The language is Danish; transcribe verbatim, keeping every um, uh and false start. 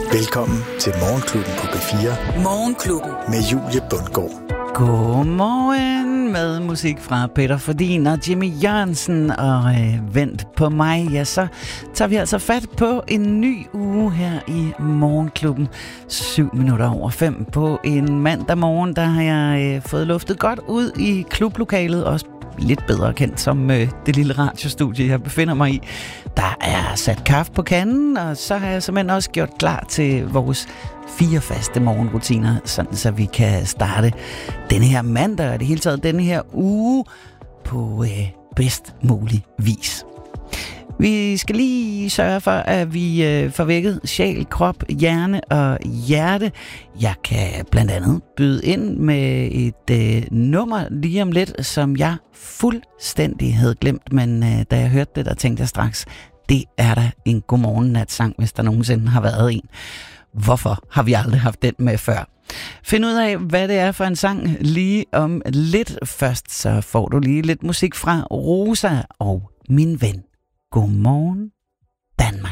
Velkommen til Morgenklubben på B fire. Morgenklubben. Med Julie Bundgaard. Godmorgen med musik fra Peter Fordin og Jimmy Jørgensen. Og øh, vent på mig, ja, så tager vi altså fat på en ny uge her i Morgenklubben. Syv minutter over fem på en mandag morgen, der har jeg øh, fået luftet godt ud i klublokalet, også lidt bedre kendt som øh, det lille radiostudie, jeg befinder mig i. Der er sat kaffe på kanden, og så har jeg simpelthen også gjort klar til vores fire faste morgenrutiner, sådan så vi kan starte denne her mandag, og det hele taget denne her uge på øh, bedst mulig vis. Vi skal lige sørge for, at vi øh, får vækket sjæl, krop, hjerne og hjerte. Jeg kan blandt andet byde ind med et øh, nummer lige om lidt, som jeg fuldstændig havde glemt, men øh, da jeg hørte det, der tænkte jeg straks, det er da en godmorgen-nat-sang, hvis der nogensinde har været en. Hvorfor har vi aldrig haft den med før? Find ud af, hvad det er for en sang lige om lidt. Først så får du lige lidt musik fra Rosa og Min Ven. Godmorgen, Danmark.